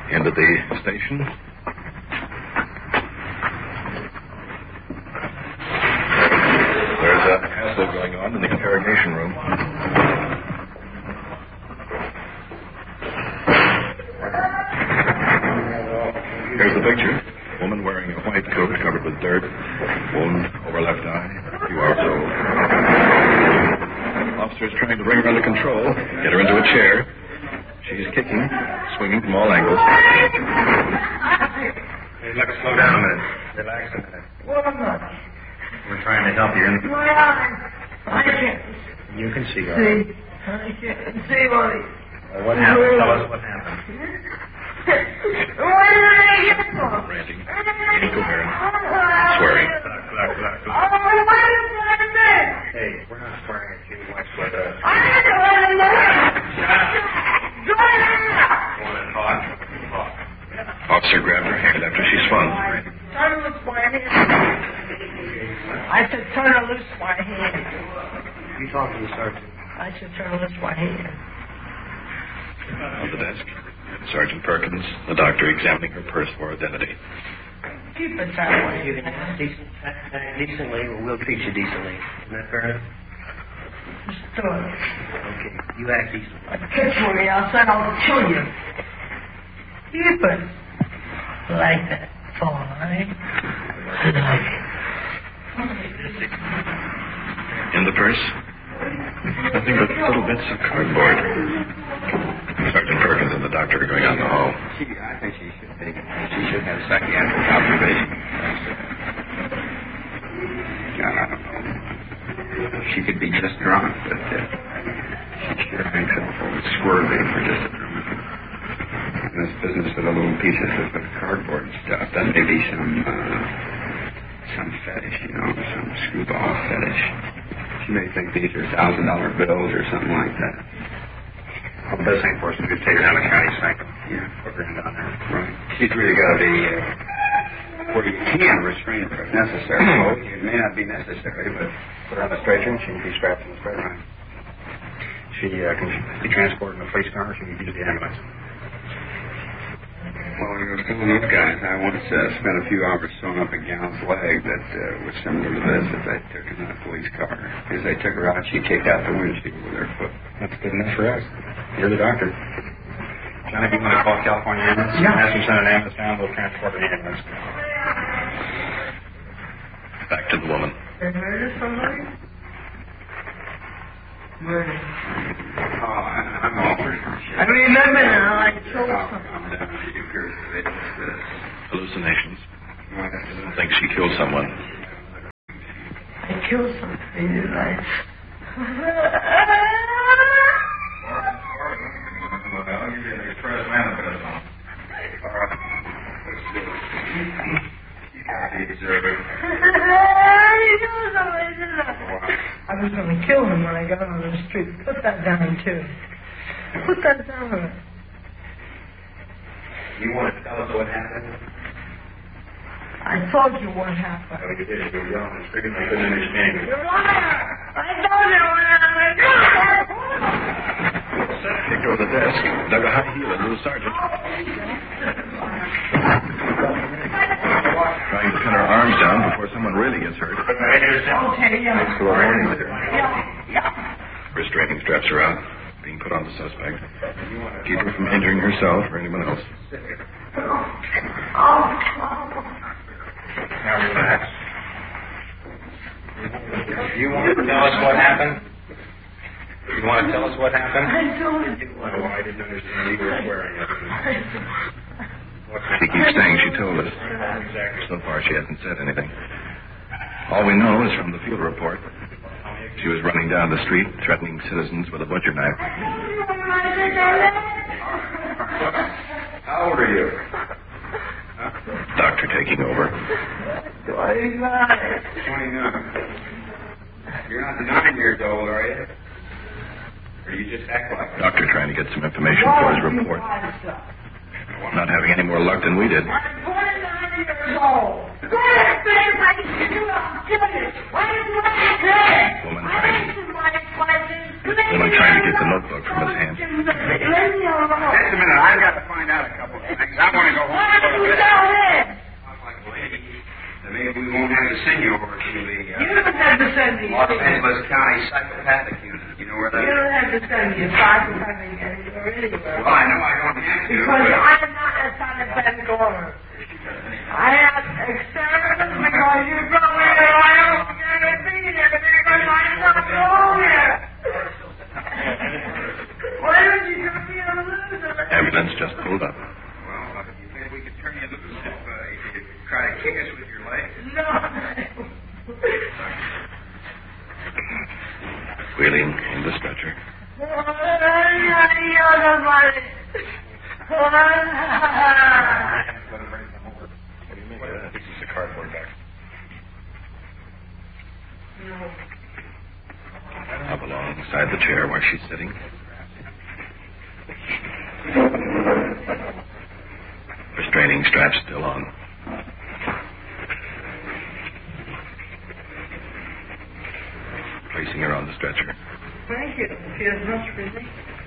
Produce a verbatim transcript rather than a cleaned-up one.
Into the station. There's a hassle going on in the interrogation room. Here's the picture. Woman wearing a white coat covered with dirt. Wound over left eye. Few hours old. Officer's trying to bring her under control. Get her into a chair. She's kicking, swinging from all angles. Hey, let's slow down a minute. Relax a minute. Well, I'm not. We're trying to help you. My eyes. I can't You can see, all see. right. I can't see, buddy. Well, what happened? Tell us what happened. Where did I get from? Ranting, incoherent, swearing. Look, look, look, look. Oh, what is that? Hey, we're not swearing at you. Watch what us. I don't know. You want to talk? Talk. Officer grabbed her hand after she swung. Turn loose my hand. I said turn loose my hand. You talk to the sergeant. I said turn loose my hand. On the desk, Sergeant Perkins, the doctor examining her purse for identity. Keep it that way. You can act decent, act, act decently, or we'll treat you decently. Isn't that fair enough? Just do it. Okay, you act decently. Catch me, I said I'll kill you. Keep it. Like that. That's all right. Like it. In the purse, nothing but little bits of cardboard. Sergeant Perkins and the doctor are going out in the hall. She, I think she should take it. She should have psychiatric observation. God, I don't know. She could be just drunk, but uh, she sure hangs up over squirrely for just a drunk. And this business of the little pieces of the cardboard stuff, that may be some, uh, some fetish, you know, some screwball fetish. She may think these are thousand dollar bills or something like that. Well, the best thing for us is to take her down to county psych. Yeah. Put her in down there. Right. She's really got to be uh, where you can restrain her if necessary. Well, it may not be necessary, but Put her on the stretcher and she can be strapped in the stretcher. right. She uh, can be transported in a police car. She can use the ambulance. Well, you know, some of those guys, I once uh, spent a few hours sewing up a gal's leg that uh, was similar to this if they took her in a police car. As they took her out, she kicked out the windshield with her foot. That's good enough for us. You're the doctor. Johnny, if you want to call California ambulance, Yeah. ask them to send an ambulance down, we'll transport an ambulance. Back to the woman. They murder somebody? Murder. Oh, I, I'm all for it. I remember now, I killed Oh, somebody. I'm down to you, Chris. It's this. Hallucinations. Well, that's Doesn't think she killed someone. I killed somebody, did I? Well, you're the first man to put us on. all right. Let's do it. You got to deserve it. I was going to kill him when I got on the street. Put that down, too. Put that down. You want to tell us what happened? I told you what happened. Oh, you did. You were yelling and screaming. I couldn't understand you. You're a liar! I told you what happened. Kicked over the desk, dug a high heel into the sergeant. Trying to pin her arms down before someone really gets hurt. Okay, yeah. Thanks for the warning there. Yeah, yeah. Restraining straps are out, being put on the suspect. Keep her from injuring herself or anyone else. Oh, Now relax. You want to tell us what happened? You want to tell us what happened? I told you. Oh, I didn't understand. You were swearing. What She keeps saying she told us. Exactly. So far, she hasn't said anything. All we know is from the field report. She was running down the street, threatening citizens with a butcher knife. How old are you? Doctor taking over. twenty-nine. twenty-nine. You're not nine years old, are you? Or you just act like it? Doctor trying to get some information for his report. Not having any more luck than we did. I'm twenty-nine years old. Go ahead, babe. I can do it. I'll kill you. Why did you let me do it? Woman I trying this to, is my question. woman trying to get the notebook from his hand. Leave me alone. Just a minute. I I've got to find out a couple of things. I want to go home. Why don't you tell him? Like a lady, then maybe we won't have to send you over to the uh, You don't have to send me. Los Angeles County Psychopathic Unit. You know where that You is? don't have to send me a psychopathic anywhere anywhere. Well, I know I don't have to. Because but- I am not a psychopathic owner. I have experiments because you brought me here. I don't get a thing and everything because I'm not home here. Why don't you turn me a loser? Ambulance just pulled up. Well, uh, you think we could turn you loose if, uh, if you try to kick us with your legs? No. Wheeling in the stretcher. You're the money. This is the cardboard back. Up alongside the chair where she's sitting. Restraining strap still on. Placing her on the stretcher. Thank you. It feels much relief.